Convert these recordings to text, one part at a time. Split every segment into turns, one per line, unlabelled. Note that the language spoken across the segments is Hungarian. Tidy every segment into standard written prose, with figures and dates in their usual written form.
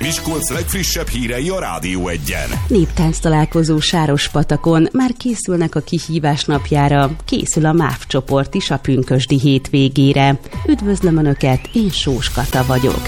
Miskolc legfrissebb hírei a Rádió Egyen.
Néptánc találkozó Sárospatakon, már készülnek a kihívás napjára, készül a MÁV csoport is a pünkösdi hétvégére. Üdvözlöm Önöket, én Sós Kata vagyok.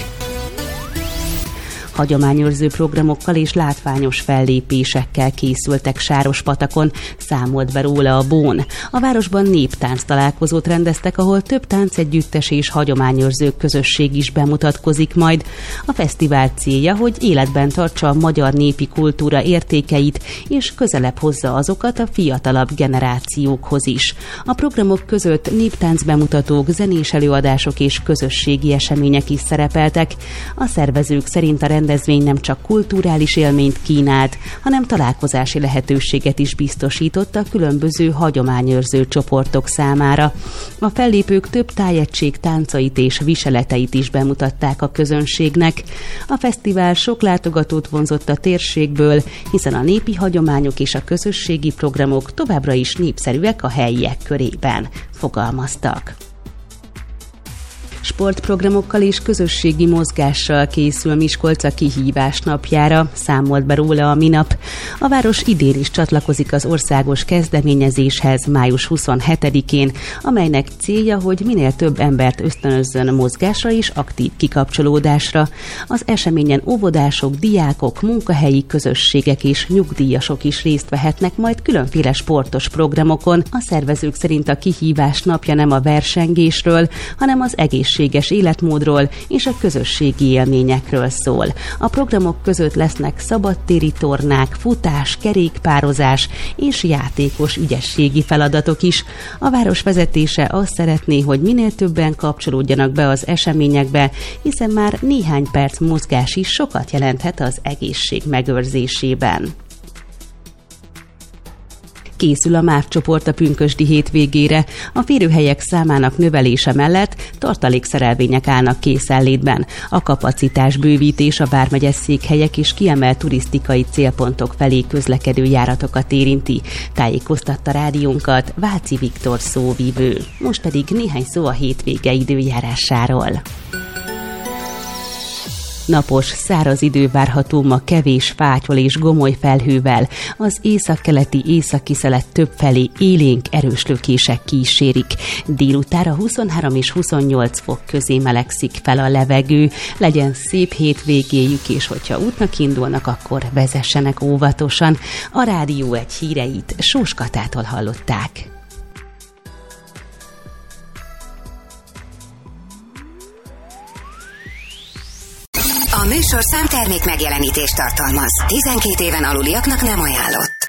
Hagyományőrző programokkal és látványos fellépésekkel készültek Sárospatakon, számolt be róla a Bón. A városban néptánc találkozót rendeztek, ahol több táncegyüttes és hagyományőrző közösség is bemutatkozik majd. A fesztivál célja, hogy életben tartsa a magyar népi kultúra értékeit, és közelebb hozza azokat a fiatalabb generációkhoz is. A programok között néptánc bemutatók, zenés előadások és közösségi események is szerepeltek. A szervezők szerint a rendezvény nem csak kulturális élményt kínált, hanem találkozási lehetőséget is biztosított a különböző hagyományőrző csoportok számára. A fellépők több tájegység táncait és viseleteit is bemutatták a közönségnek. A fesztivál sok látogatót vonzott a térségből, hiszen a népi hagyományok és a közösségi programok továbbra is népszerűek a helyiek körében, fogalmaztak. Sportprogramokkal és közösségi mozgással készül Miskolc a kihívás napjára, számolt be róla a minap. A város idén is csatlakozik az országos kezdeményezéshez május 27-én, amelynek célja, hogy minél több embert ösztönözzön mozgásra és aktív kikapcsolódásra. Az eseményen óvodások, diákok, munkahelyi közösségek és nyugdíjasok is részt vehetnek majd különféle sportos programokon. A szervezők szerint a kihívás napja nem a versengésről, hanem az egészséges életmódról és a közösségi élményekről szól. A programok között lesznek szabadtéri tornák, futás, kerékpározás és játékos ügyességi feladatok is. A város vezetése azt szeretné, hogy minél többen kapcsolódjanak be az eseményekbe, hiszen már néhány perc mozgás is sokat jelenthet az egészség megőrzésében. Készül a MÁV csoport a pünkösdi hétvégére. A férőhelyek számának növelése mellett tartalékszerelvények állnak készenlétben. A kapacitás bővítés a vármegyes székhelyek és kiemelt turisztikai célpontok felé közlekedő járatokat érinti. Tájékoztatta rádiónkat Váci Viktor szóvivő. Most pedig néhány szó a hétvége időjárásáról. Napos, száraz idő várható ma kevés fáttyol és gomoly felhővel. Az északkeleti északiszelet többfelé élénk erős lökések kísérik. Délutára 23 és 28 fok közé melegszik fel a levegő. Legyen szép hétvégéjük, és hogyha útnak indulnak, akkor vezessenek óvatosan. A Rádió Egy híreit Sós Katától hallották.
A műsorszám termék megjelenítést tartalmaz. 12 éven aluliaknak nem ajánlott.